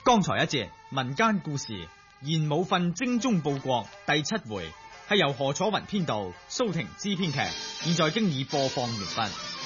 剛才一節民間故事《賢武訓精忠報國》第7回係由何楚雲編導，蘇婷之編劇，現在經已播放完畢。